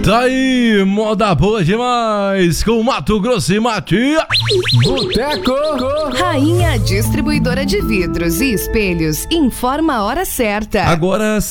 Tá aí, moda boa demais, com Mato Grosso e Matias. Boteco. Rainha Distribuidora de Vidros e Espelhos informa a hora certa. Agora